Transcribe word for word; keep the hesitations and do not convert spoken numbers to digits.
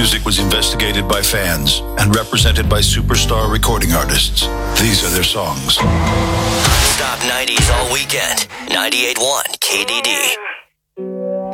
music was investigated by fans and represented by superstar recording artists. These are their songs. Stop nineties all weekend. ninety-eight point one K D D.